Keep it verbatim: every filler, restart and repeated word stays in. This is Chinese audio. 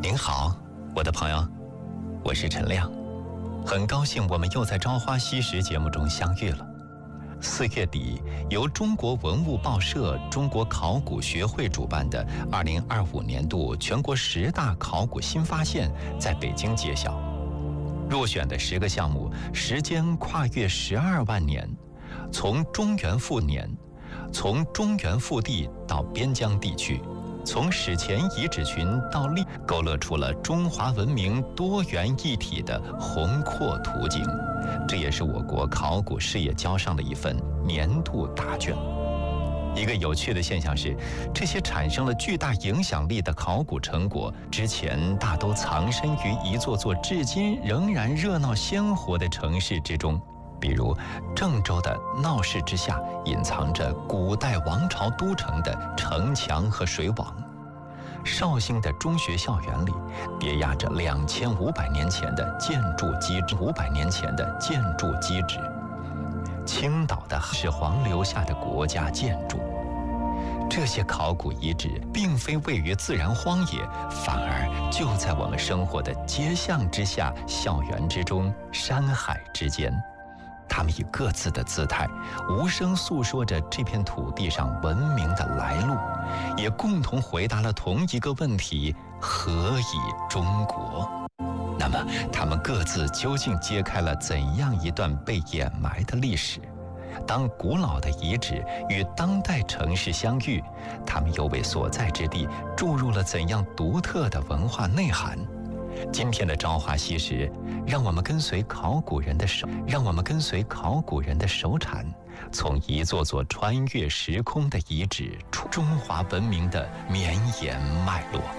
您好，我的朋友，我是陈亮，很高兴我们又在《朝花夕拾》节目中相遇了。四月底，由中国文物报社、中国考古学会主办的二零二五年度全国十大考古新发现在北京揭晓。入选的十个项目，时间跨越十二万年，从中原复年，从中原腹地到边疆地区，从史前遗址群到历，勾勒出了中华文明多元一体的宏阔图景。这也是我国考古事业交上的一份年度大卷。一个有趣的现象是，这些产生了巨大影响力的考古成果，之前大都藏身于一座座至今仍然热闹鲜活的城市之中。比如郑州的闹市之下，隐藏着古代王朝都城的城墙和水网；绍兴的中学校园里，叠压着两千五百年前的建筑基址，五百年前的建筑基址；青岛的始皇留下的国家建筑。这些考古遗址并非位于自然荒野，反而就在我们生活的街巷之下、校园之中、山海之间。他们以各自的姿态，无声诉说着这片土地上文明的来路，也共同回答了同一个问题：何以中国？那么，他们各自究竟揭开了怎样一段被掩埋的历史？当古老的遗址与当代城市相遇，他们又为所在之地注入了怎样独特的文化内涵？今天的朝花夕拾，让我们跟随考古人的手，让我们跟随考古人的手铲，从一座座穿越时空的遗址，出中华文明的绵延脉络。